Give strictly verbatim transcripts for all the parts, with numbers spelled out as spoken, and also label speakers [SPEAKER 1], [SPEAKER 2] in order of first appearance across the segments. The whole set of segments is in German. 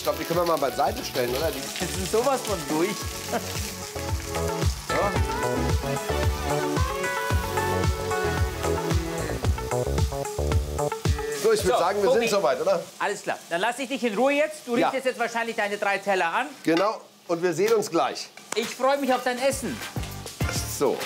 [SPEAKER 1] glaube, die können wir mal beiseite stellen, oder? Die
[SPEAKER 2] Das ist sowas von durch.
[SPEAKER 1] So, ich würde
[SPEAKER 2] So,
[SPEAKER 1] sagen, wir
[SPEAKER 2] Tobi.
[SPEAKER 1] sind soweit, oder?
[SPEAKER 2] Alles klar. Dann lass ich dich in Ruhe jetzt. Du
[SPEAKER 1] Ja.
[SPEAKER 2] richtest jetzt wahrscheinlich deine drei Teller an.
[SPEAKER 1] Genau. Und wir sehen uns gleich.
[SPEAKER 2] Ich freue mich auf dein Essen.
[SPEAKER 1] So.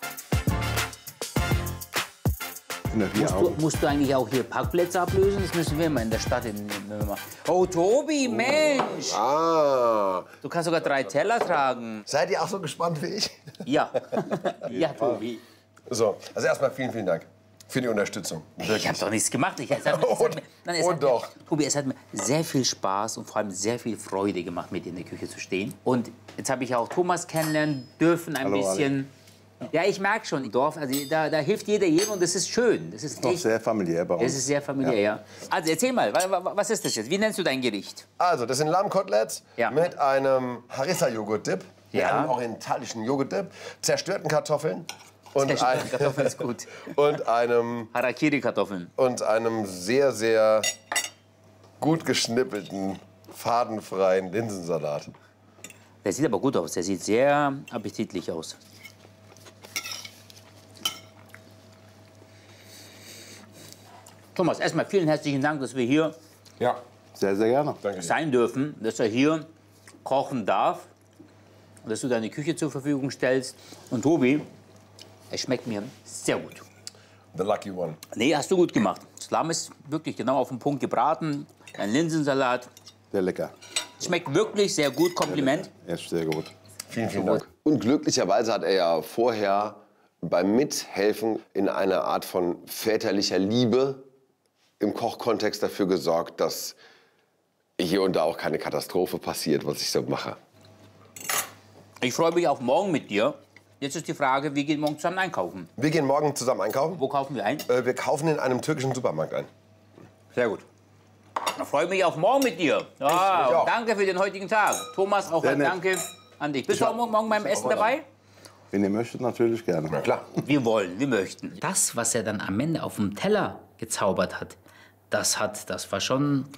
[SPEAKER 2] Musst du, musst du eigentlich auch hier Parkplätze ablösen? Das müssen wir immer in der Stadt. In, wenn wir mal. Oh, Tobi, Mensch!
[SPEAKER 1] Ah.
[SPEAKER 2] Du kannst sogar drei Teller tragen.
[SPEAKER 1] Seid ihr auch so gespannt wie ich?
[SPEAKER 2] Ja. Ja, Tobi.
[SPEAKER 1] So, also erstmal vielen, vielen Dank für die Unterstützung.
[SPEAKER 2] Ich habe doch nichts gemacht. Ich, es hat, mir- es hat, mir- nein, es
[SPEAKER 1] Und
[SPEAKER 2] hat mir-
[SPEAKER 1] doch.
[SPEAKER 2] Tobi, es hat mir sehr viel Spaß und vor allem sehr viel Freude gemacht, mit dir in der Küche zu stehen. Und jetzt habe ich auch Thomas kennenlernen dürfen, ein
[SPEAKER 3] Hallo,
[SPEAKER 2] bisschen. Ja, ich merke schon, im Dorf, also da, da hilft jeder jedem und das ist schön. Das ist
[SPEAKER 3] Noch
[SPEAKER 2] echt,
[SPEAKER 3] sehr familiär bei uns.
[SPEAKER 2] das ist sehr familiär, ja. Also erzähl mal, wa- wa- was ist das jetzt? Wie nennst du dein Gericht?
[SPEAKER 1] Also, das sind Lammkoteletts
[SPEAKER 2] Ja.
[SPEAKER 1] mit einem Harissa-Joghurt-Dip, mit
[SPEAKER 2] Ja.
[SPEAKER 1] einem orientalischen Joghurt-Dip, zerstörten Kartoffeln und, ein,
[SPEAKER 2] Kartoffeln ist gut.
[SPEAKER 1] und, einem,
[SPEAKER 2] Harakiri-Kartoffeln.
[SPEAKER 1] und einem sehr, sehr gut geschnippelten, fadenfreien Linsensalat.
[SPEAKER 2] Der sieht aber gut aus. Der sieht sehr appetitlich aus. Thomas, erstmal vielen herzlichen Dank, dass wir hier
[SPEAKER 1] Ja,
[SPEAKER 3] Sehr, sehr gerne.
[SPEAKER 1] danke dir.
[SPEAKER 2] sein dürfen, dass er hier kochen darf, und dass du deine Küche zur Verfügung stellst. Und Tobi, es schmeckt mir sehr gut.
[SPEAKER 1] The lucky one.
[SPEAKER 2] Nee, hast du gut gemacht. Das Lamm ist wirklich genau auf den Punkt gebraten. Ein Linsensalat.
[SPEAKER 3] Sehr lecker.
[SPEAKER 2] Schmeckt wirklich sehr gut. Kompliment.
[SPEAKER 3] Er ist sehr gut.
[SPEAKER 1] Vielen, vielen Dank. Und glücklicherweise hat er ja vorher beim Mithelfen in einer Art von väterlicher Liebe im Kochkontext dafür gesorgt, dass hier und da auch keine Katastrophe passiert, was ich so mache.
[SPEAKER 2] Ich freue mich auf morgen mit dir. Jetzt ist die Frage, wir gehen morgen zusammen einkaufen.
[SPEAKER 1] Wir gehen morgen zusammen einkaufen.
[SPEAKER 2] Wo kaufen wir ein?
[SPEAKER 1] Äh, wir kaufen in einem türkischen Supermarkt ein.
[SPEAKER 2] Sehr gut. Ich freue mich auf morgen mit dir. Ja,
[SPEAKER 1] mich auch.
[SPEAKER 2] und danke für den heutigen Tag. Thomas, auch
[SPEAKER 3] Sehr
[SPEAKER 2] ein
[SPEAKER 3] nett.
[SPEAKER 2] Danke an dich. Bist du auch morgen, morgen beim Essen dabei?
[SPEAKER 3] Wenn ihr möchtet, natürlich gerne.
[SPEAKER 1] Na klar.
[SPEAKER 2] Wir wollen, wir möchten. Das, was er dann am Ende auf dem Teller gezaubert hat, das hat, das war schon